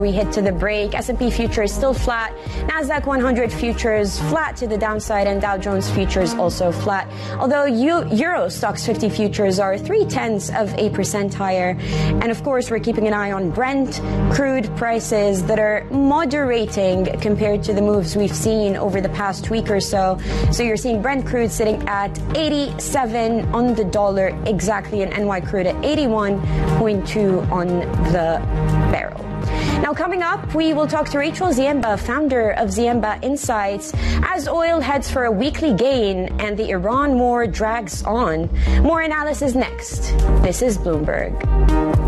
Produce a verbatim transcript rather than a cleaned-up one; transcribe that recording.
We hit to the break. S and P futures still flat. Nasdaq one hundred futures flat to the downside, and Dow Jones futures also flat. Although U- Euro Stoxx fifty futures are three tenths of a percent higher. And of course, we're keeping an eye on Brent crude prices that are moderating compared to the moves we've seen over the past week or so. So you're seeing Brent crude sitting at eighty-seven on the dollar exactly, and N Y crude at eighty-one point two on the barrel. Now, coming up, we will talk to Rachel Ziemba, founder of Ziemba Insights, as oil heads for a weekly gain and the Iran war drags on. More analysis next. This is Bloomberg.